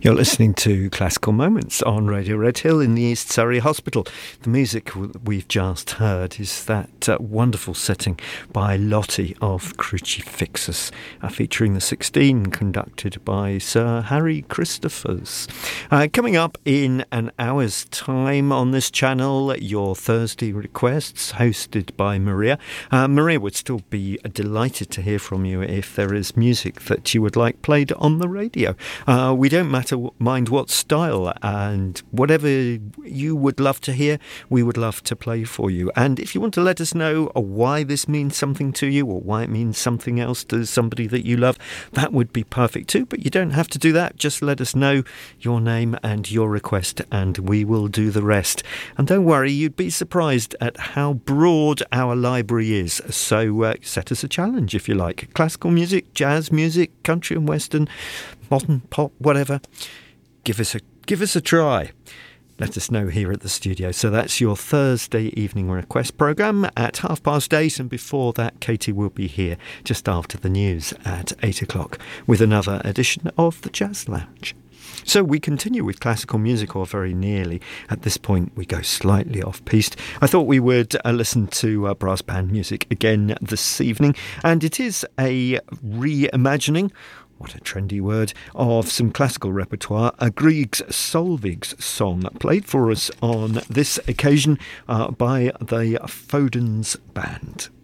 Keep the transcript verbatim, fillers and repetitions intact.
You're listening to Classical Moments on Radio Red Hill in the East Surrey Hospital. The music we've just heard is that uh, wonderful setting by Lottie of Crucifixus, uh, featuring the sixteen conducted by Sir Harry Christophers. Uh, coming up in an hour's time on this channel, your Thursday requests, hosted by Maria. Uh, Maria would still be delighted to hear from you if there is music that you would like played on the radio. Uh, we don't matter mind what style, and whatever you would love to hear, we would love to play for you. And if you want to let us know why this means something to you, or why it means something else to somebody that you love, that would be perfect too. But you don't have to do that. Just let us know your name and your request, and we will do the rest. And don't worry, you'd be surprised at how broad our library is. So uh, set us a challenge if you like. Classical music, jazz music, country and western, modern pop, whatever. Give us a give us a try. Let us know here at the studio. So that's your Thursday evening request programme at half past eight, and before that, Katie will be here just after the news at eight o'clock with another edition of the Jazz Lounge. So we continue with classical music, or very nearly. At this point, we go slightly off-piste. I thought we would uh, listen to uh, brass band music again this evening, and it is a reimagining, what a trendy word, of some classical repertoire, a Grieg's Solveig's song, played for us on this occasion uh, by the Fodens Band.